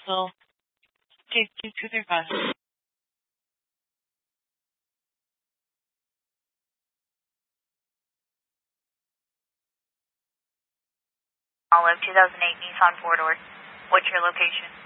will take you to their bus. Olive, 2008 Nissan 4-door. What's your location?